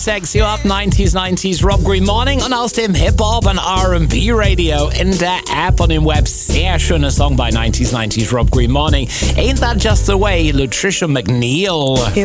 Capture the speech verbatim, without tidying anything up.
sechs Uhr ab neunzig neunzig Rob Green Morning und aus dem Hip-Hop und R and B Radio in der App und im Web. Sehr schöner Song bei neunzig neunzig Rob Green Morning. Ain't That Just the Way, Latricia McNeil.